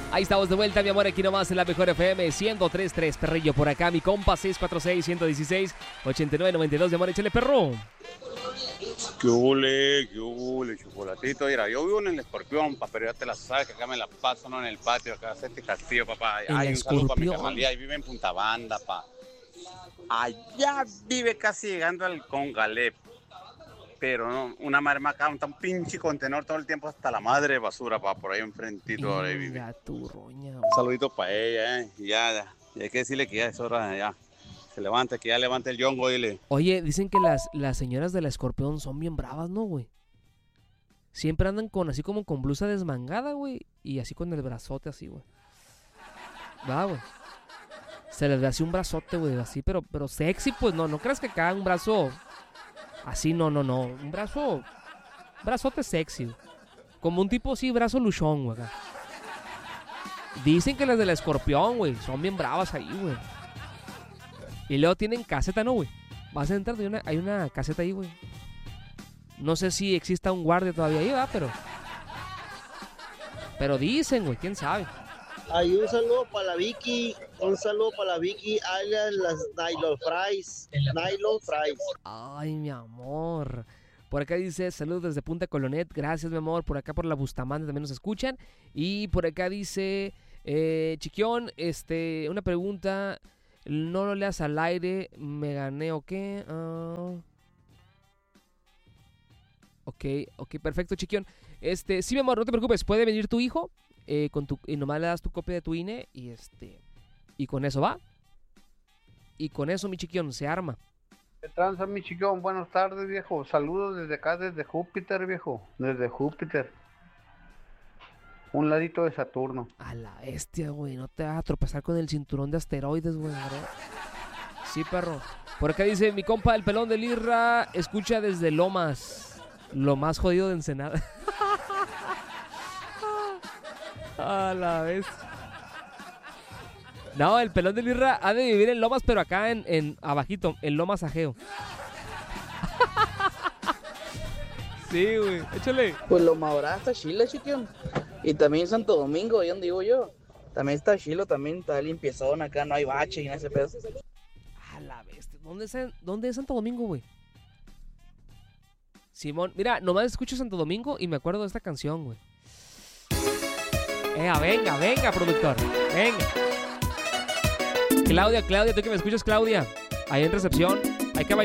Ahí estamos de vuelta, mi amor, aquí nomás en la mejor FM 103.3, perrillo, por acá, mi compa 646-116-8992, mi amor, échale, perro. Qué hule, chocolatito. Mira, yo vivo en el Escorpión, pero ya te la sabes que acá me la paso, ¿no? En el patio, acá en este castillo, papá. Ay, un saludo para mi carnalía, ahí vive en Punta Banda, pa. Allá vive casi llegando al Congalep. Pero no, una marma acá, un tan pinche contenedor todo el tiempo hasta la madre de basura, pa, por ahí enfrentito. Ahora ahí vive. Tu roña, Un saludito para ella, ya. Y hay que decirle que ya es hora de ya. Se levanta, que ya levanta el yongo, dile. Oye, dicen que las señoras del Escorpión son bien bravas, ¿no, güey? Siempre andan así como con blusa desmangada, güey, y así con el brazote así, güey. Va, güey. Se les ve así un brazote, güey, así, pero sexy, pues, no creas que acá un brazo así, no. Un brazote sexy, güey. Como un tipo así, brazo luchón, güey, acá. Dicen que las del Escorpión, güey, son bien bravas ahí, güey. Y luego tienen caseta, ¿no, güey? Vas a entrar, hay una caseta ahí, güey. No sé si exista un guardia todavía ahí, ¿verdad? Pero dicen, güey, quién sabe. Hay un saludo para la Vicky, alias las Nylon Fries. Ay, mi amor. Por acá dice, saludos desde Punta Colonet, gracias, mi amor. Por acá por la Bustamante también nos escuchan. Y por acá dice, Chiquión, una pregunta, no lo leas al aire, me gané, ¿o qué? Ok, perfecto, Chiquión. Sí, mi amor, no te preocupes, puede venir tu hijo, y nomás le das tu copia de tu INE, y con eso va. Y con eso, mi Chiquión, se arma. ¿Qué tranza, mi Chiquión? Buenas tardes, viejo. Saludos desde acá, desde Júpiter, viejo. Desde Júpiter. Un ladito de Saturno. A la bestia, güey, no te vas a tropezar con el cinturón de asteroides, güey. Sí, perro. Por acá dice, mi compa, el pelón de Lirra, escucha desde Lomas, lo más jodido de Ensenada. A la vez. No, el pelón de Lirra ha de vivir en Lomas, pero acá en abajito, en Lomas Ajeo. Sí, güey, échale. Pues Loma Dorada está chila, Chiquión. Y también Santo Domingo, ahí donde digo yo. También está chilo, también está limpiezón acá, no hay bache y nada ese pedo. A la bestia. ¿Dónde es Santo Domingo, güey? Simón, mira, nomás escucho Santo Domingo y me acuerdo de esta canción, güey. Venga, productor. Venga. Claudia, tú que me escuchas, Claudia. Ahí en recepción. Hay que bailar.